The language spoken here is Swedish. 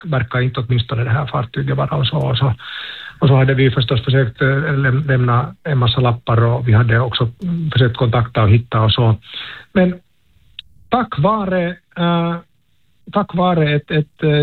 verkar inte åtminstone det här fartyget vara och så hade vi förstås försökt lämna en massa lappar och vi hade också försökt kontakta och hitta och så. Men tack vare ett